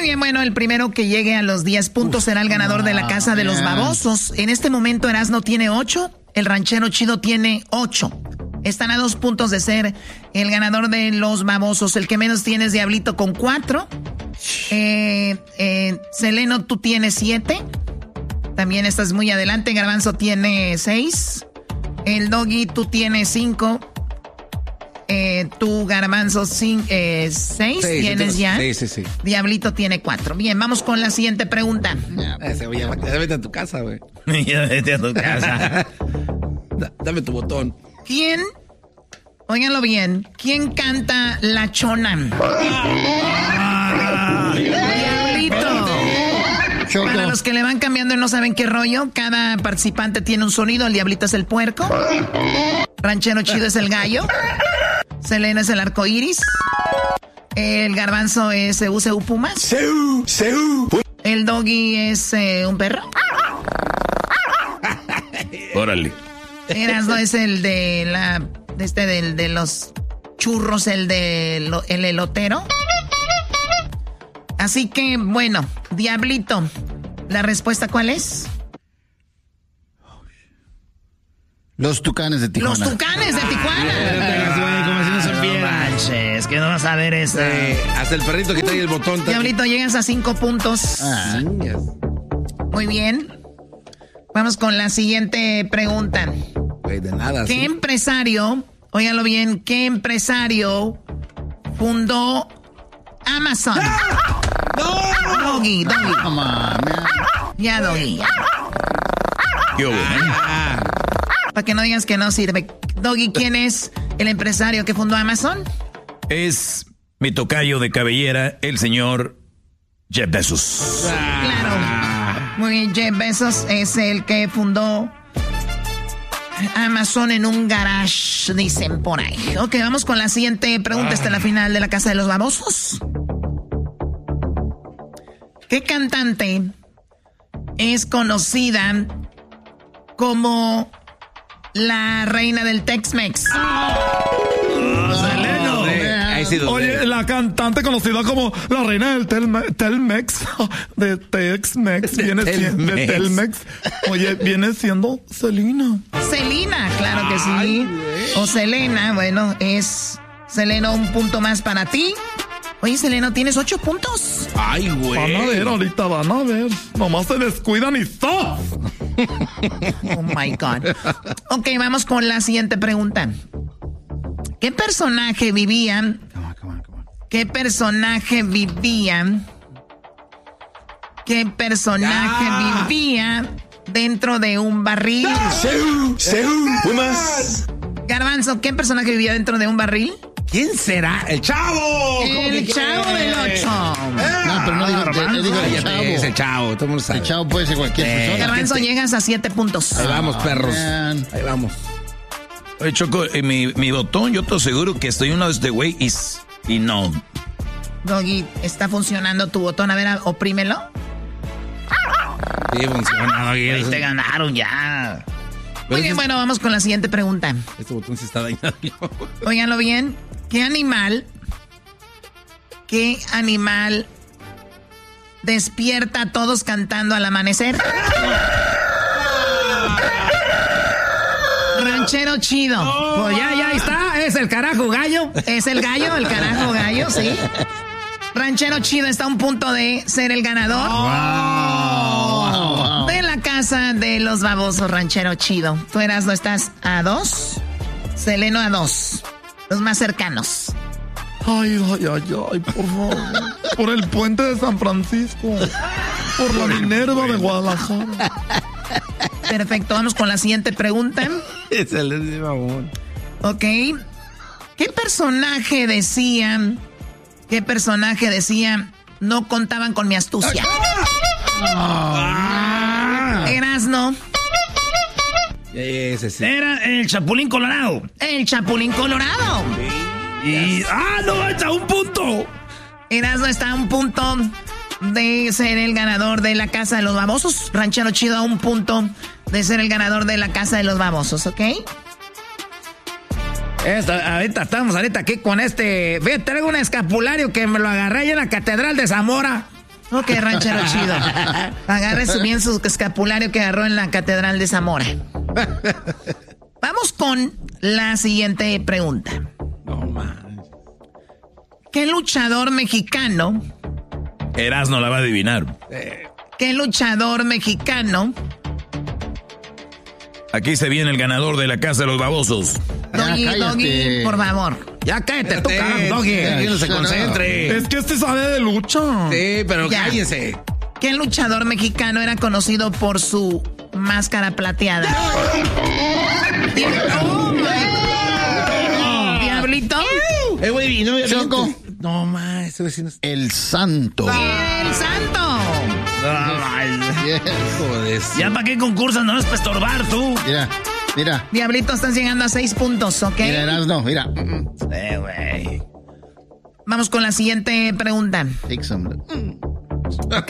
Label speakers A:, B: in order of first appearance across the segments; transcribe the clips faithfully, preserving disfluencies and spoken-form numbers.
A: Muy bien, bueno, el primero que llegue a los diez puntos Uf, será el ganador no, de la casa de los babosos. En este momento Erasmo tiene ocho, el ranchero chido tiene ocho. Están a dos puntos de ser el ganador de los babosos. El que menos tiene es Diablito con cuatro. Eh, eh, Seleno, tú tienes siete. También estás muy adelante. Garbanzo tiene seis. El Doggy, tú tienes cinco. Eh, tú, Garbanzo, cinco, eh, seis, seis tienes ya.
B: Sí, sí, sí.
A: Diablito tiene cuatro. Bien, vamos con la siguiente pregunta.
B: Ya, ese, ya, ya vete a tu casa, güey.
C: Ya vete a tu casa.
B: da, dame tu botón.
A: ¿Quién? Óiganlo bien. ¿Quién canta La Chona? Ah, Diablito. Choco. Para los que le van cambiando y no saben qué rollo, cada participante tiene un sonido. El Diablito es el puerco. Ranchero Chido es el gallo. Selena es el arco iris. El Garbanzo es U C U Pumas.
D: Seu, seu.
A: El Doggy es eh, un perro.
C: Órale.
A: Erasmo es el de la este del de los churros, el de lo, el elotero. Así que bueno, Diablito, ¿la respuesta cuál es?
E: Los Tucanes de Tijuana.
A: Los Tucanes de Tijuana.
C: Ah, como si no supiera. No manches, que no vas a ver esta.
B: Sí, hasta el perrito que trae el botón.
A: Diablito, llegas a cinco puntos.
E: Ah.
A: Muy bien. Vamos con la siguiente pregunta.
B: Güey, de nada.
A: ¿Qué
B: ¿sí?
A: empresario, óigalo bien, qué empresario fundó Amazon?
B: ¡No!
A: Doggy, Doggy.
E: No mames.
A: Ya, Doggy.
C: ¿Qué hubo, eh?
A: Para que no digas que no sirve. Doggy, ¿quién es el empresario que fundó Amazon?
C: Es mi tocayo de cabellera, el señor Jeff Bezos.
A: Claro. Muy bien, Jeff Bezos es el que fundó Amazon en un garage, dicen por ahí. Ok, vamos con la siguiente pregunta. Esta es la final de la Casa de los Babosos. ¿Qué cantante es conocida como la reina del Tex-Mex?
C: Oh, Seleno.
B: Sí,
F: Oye, la cantante conocida como la reina del Telme- Telmex, de Tex-Mex, viene siendo de Telmex. Oye, viene siendo Selena.
A: Selena, claro que sí. Ay, o Selena, bueno, es Seleno, un punto más para ti. Oye, Seleno, tienes ocho puntos.
B: Ay, güey.
F: Van a ver, ahorita van a ver. Nomás se descuidan y ¡sos!
A: Oh my God. Ok, vamos con la siguiente pregunta. ¿Qué personaje vivía?
E: Come on, come on, come on.
A: ¿Qué personaje vivía? ¿Qué personaje
B: Ya.
A: vivía dentro de un barril?
D: Seu, seu, Pumas.
A: Garbanzo, ¿qué personaje vivía dentro de un barril?
B: ¿Quién será? ¡El Chavo!
A: El Chavo del Ocho.
E: No, pero no digo, no digo el chavo.
B: Es el Chavo, todo el mundo sabe.
E: El chavo puede ser cualquier
B: Sí.
E: persona.
A: Garbanzo,
E: gente.
A: llegas a siete puntos.
B: Ahí vamos, perros.
E: man.
B: Ahí vamos.
C: Oye, Choco, eh, mi, mi botón, yo te aseguro que estoy uno de este güey y, y no.
A: Doggy, está funcionando tu botón. A ver, oprímelo.
B: Sí, funciona.
C: Ahí te ganaron ya.
A: Muy bien, bueno, vamos con la siguiente pregunta.
B: Este botón sí está dañado.
A: Óiganlo bien. ¿Qué animal, qué animal despierta a todos cantando al amanecer? Ranchero Chido.
C: Pues ya, ya está. Es el carajo gallo.
A: Es el gallo, el carajo gallo, sí. Ranchero Chido está a un punto de ser el ganador
E: Wow.
A: de la Casa de los Babosos. Ranchero Chido. Tú, Erasmo, estás a dos. Seleno a dos. Los más cercanos.
F: Ay, ay, ay, ay, por favor. Por el puente de San Francisco. Por la Minerva de Guadalajara.
A: Perfecto, vamos con la siguiente pregunta.
B: Es el mamón.
A: Ok. ¿Qué personaje decía? ¿Qué personaje decía? No contaban con mi astucia.
C: Ah.
A: Erasmo.
B: Ese sí.
C: Era el Chapulín Colorado.
A: El Chapulín Colorado.
C: Y. ¡Ah, no! ¡Está un punto!
A: Erasmo está a un punto de ser el ganador de la Casa de los Babosos. Ranchero Chido a un punto de ser el ganador de la Casa de los Babosos, ¿ok?
C: Esta, ahorita estamos ahorita aquí con este. Ve, traigo un escapulario que me lo agarré ahí en la Catedral de Zamora.
A: Ok, ranchero chido. Agarre su bien su escapulario que agarró en la Catedral de Zamora. Vamos con la siguiente pregunta.
B: No man.
A: ¿Qué luchador mexicano?
C: Erasmo la va a adivinar.
A: ¿Qué luchador mexicano?
C: Aquí se viene el ganador de la Casa de los Babosos.
A: Doggy,
E: cállate.
A: Doggy, por favor.
C: Ya cállate, tú,
B: Espérate,
C: carajo, Doggy.
B: que no se
E: shut
B: concentre.
F: Es que este sabe de lucha.
B: Sí, pero
A: Ya.
B: cállese.
A: ¿Qué luchador mexicano era conocido por su máscara plateada? Oh, my God. ¿Diablito?
B: Eh, güey, no me
E: Choco.
B: No, ma, ese vecino es...
E: El santo.
A: ¡El santo!
E: Yes.
B: Joder.
C: Ya para qué concursan, no es para estorbar tú.
E: Mira, mira.
A: Diablito, estás llegando a seis puntos, ¿ok?
E: Mira, Erasmo, mira.
C: Eh, güey.
A: Vamos con la siguiente pregunta,
E: Take some.
A: ¿ok?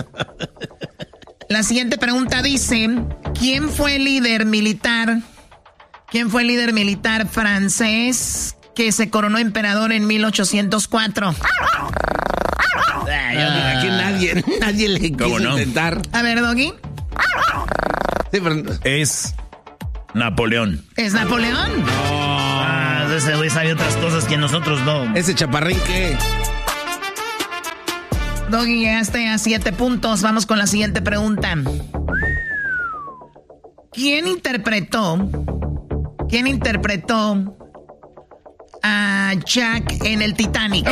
A: La siguiente pregunta dice, ¿quién fue el líder militar? ¿Quién fue el líder militar francés que se coronó emperador en mil ochocientos cuatro?
B: Ah, aquí nadie, nadie le
C: ¿Cómo
B: quiso
C: no?
B: intentar.
A: A ver, Doggy,
B: Sí, pero...
C: Es Napoleón.
A: ¿es Napoleón?
C: Ah, ese güey sabe otras cosas que nosotros no.
B: Ese chaparrín que...
A: Doggy, llegaste a siete puntos. Vamos con la siguiente pregunta. ¿Quién interpretó? ¿Quién interpretó a Jack en el Titanic?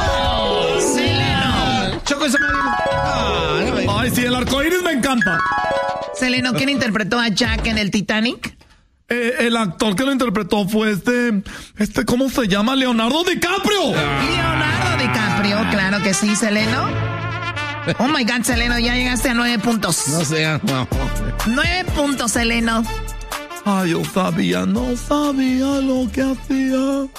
A: Seleno.
B: Choco, esa madre... Ah, no me-
F: Ay, sí, el arcoíris me encanta.
A: Seleno, ¿quién interpretó a Jack en el Titanic?
F: Eh, el actor que lo interpretó fue este, este, ¿cómo se llama? Leonardo DiCaprio.
A: Leonardo DiCaprio, claro que sí, Seleno. Oh my God, Seleno, ya llegaste a nueve puntos.
B: No sea, no.
A: Nueve puntos, Seleno.
F: Ay, yo sabía, no sabía lo que hacía.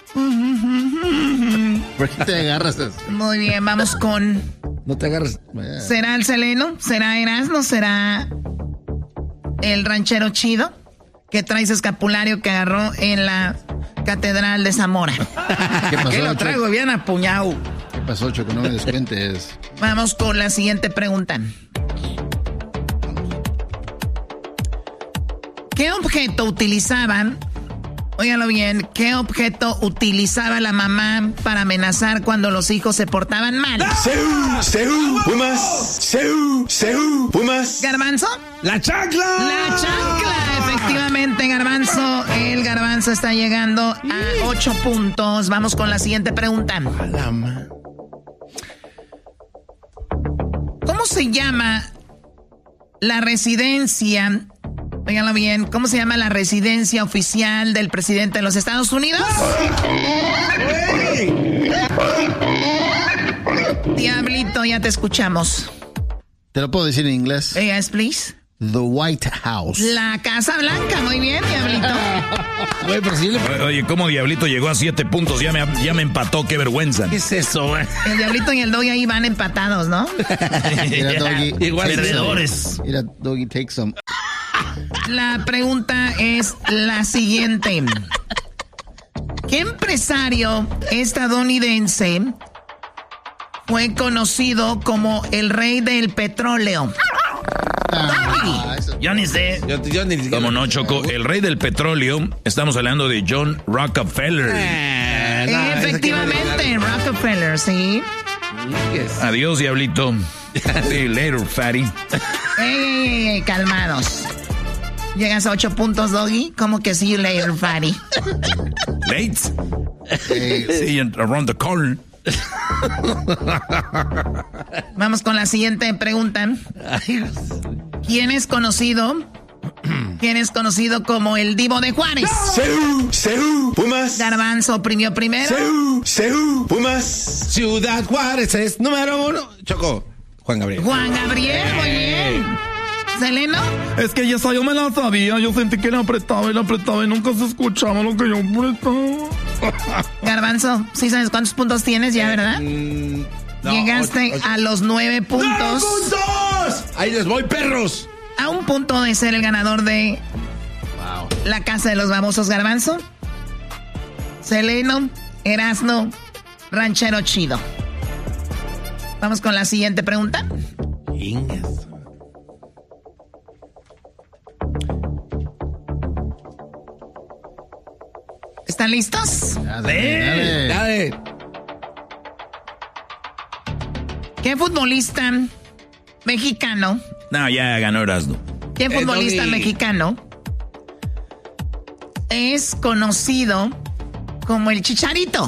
E: ¿Por qué te agarras eso?
A: Muy bien, vamos con...
B: No te agarres.
A: ¿Será el Seleno? ¿Será Erasmo? ¿Será el ranchero chido? Que trae ese escapulario que agarró en la Catedral de Zamora.
E: ¿Qué pasó,
A: Que lo
E: Choco?
A: traigo bien apuñado.
E: ¿Qué pasó, Choco? No me descuentes.
A: Vamos con la siguiente pregunta. ¿Qué objeto utilizaban? Óigalo bien, ¿qué objeto utilizaba la mamá para amenazar cuando los hijos se portaban mal?
D: Seú, Seú, Pumas. Seú, Seú, Pumas.
A: ¿Garbanzo?
B: ¡La chancla!
A: La chancla, efectivamente, Garbanzo. El Garbanzo está llegando a ocho puntos. Vamos con la siguiente pregunta.
B: La ma-
A: ¿Cómo se llama la residencia? Óiganlo bien, ¿cómo se llama la residencia oficial del presidente de los Estados Unidos? Diablito, ya te escuchamos.
E: ¿Te lo puedo decir en inglés?
A: Yes, please.
E: The White House.
A: La Casa Blanca, muy bien, Diablito.
B: Güey, pero si yo le...
C: Oye, ¿cómo Diablito llegó a siete puntos? Ya me, ya me empató, qué vergüenza.
B: ¿Qué es eso, güey?
A: El Diablito y el Doggy ahí van empatados, ¿no?
E: Mira, Doggy.
B: Igual
C: Perdedores.
E: Mira, Doggy, take some.
A: La pregunta es la siguiente. ¿Qué empresario estadounidense fue conocido como el rey del petróleo?
E: Ah, eso-
C: Yo ni sé.
B: Yo, yo ni siquiera...
C: Como no, Choco, el rey del petróleo, estamos hablando de John Rockefeller.
B: Eh, no, ese que
A: Efectivamente, Rockefeller, sí.
B: me digas.
C: Adiós, Diablito. See you later, fatty.
A: Ey, ey, ey, ey, calmados. Llegas a ocho puntos, Doggy. ¿Cómo que see you later, fatty?
C: Late.
E: eh,
C: See you around the corner.
A: Vamos con la siguiente pregunta. ¿Quién es conocido? ¿Quién es conocido como el Divo de Juárez?
D: Seú, Seú, Pumas.
A: Garbanzo oprimió primero.
D: Seú, Seú, Pumas.
B: Ciudad Juárez es número uno. Choco, Juan Gabriel.
A: Juan Gabriel, muy bien. ¿Seleno?
F: Es que ya esa yo me la sabía. Yo sentí que le apretaba y le apretaba y nunca se escuchaba lo que yo apretaba.
A: Garbanzo, ¿sí sabes cuántos puntos tienes ya, verdad?
B: Mm, no,
A: Llegaste
B: ocho- ocho-
A: a los nueve puntos.
B: ¡Nueve puntos! Ahí les voy, perros.
A: A un punto de ser el ganador de la Casa de los Babosos, Garbanzo. Seleno, Erasno, Ranchero Chido. Vamos con la siguiente pregunta.
B: Chingas.
A: ¿Están listos?
E: Dale, dale.
B: Dale.
A: ¿Qué futbolista mexicano?
C: No, ya ganó Erasmo.
A: ¿Qué futbolista
B: Doggy.
A: mexicano es conocido como el Chicharito?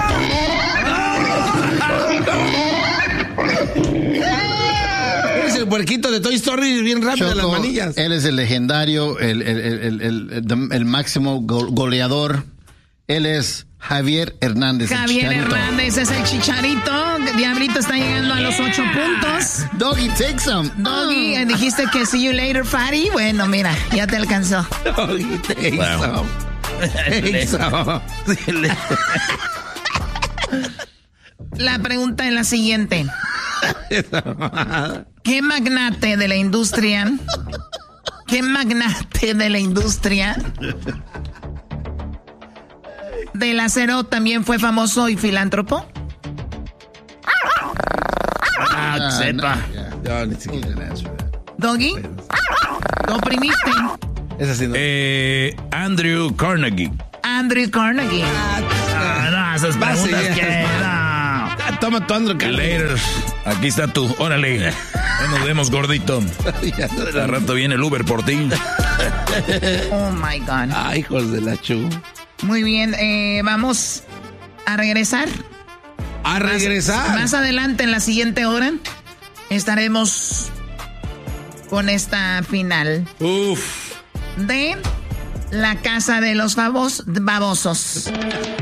B: Es el puerquito de Toy Story bien rápido de las
E: Choco,
B: manillas.
E: él es el legendario, el, el, el, el, el, el- el máximo go- goleador. Él es Javier Hernández. el
A: Javier
E: Chicharito.
A: Hernández es el Chicharito. Diablito está llegando a los ocho puntos.
E: Doggy, take some.
A: Doggy, eh, dijiste que see you later, Fatty. Bueno, mira, ya te alcanzó.
B: Doggy, take
C: Wow.
B: some. Take some.
A: La pregunta es la siguiente. ¿Qué magnate de la industria? ¿Qué magnate de la industria del acero también fue famoso y filántropo?
C: Ah, sepa.
B: Yo ni siquiera.
A: Doggy, lo oprimiste.
B: Es así, ¿no?
C: Eh, Andrew Carnegie.
A: Andrew Carnegie.
C: Ah, no, esas preguntas
B: Base,
C: que... No.
B: Ah, toma tu Andrew Carnegie.
C: Later. Aquí está tú. Órale. Ahí nos vemos, gordito.
B: Ya,
C: Al rato viene el Uber por ti.
A: Oh my God.
B: Ah, hijos de la chu.
A: Muy bien, eh, vamos a regresar.
B: A regresar.
A: Más adelante, en la siguiente hora, estaremos con esta final
B: Uf.
A: de La Casa de los Babos- Babosos.